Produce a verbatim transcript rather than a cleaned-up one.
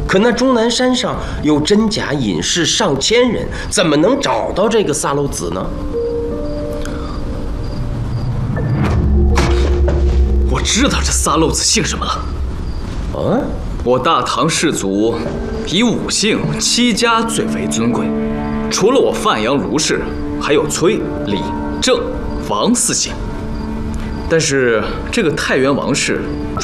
可那终南山上有真假隐士上千人，怎么能找到这个萨漏子呢？ 我知道这萨漏子姓什么了。 啊， 我大唐氏族以五姓七家最为尊贵，除了我范阳卢氏，还有崔、李、郑、王四姓。但是这个太原王氏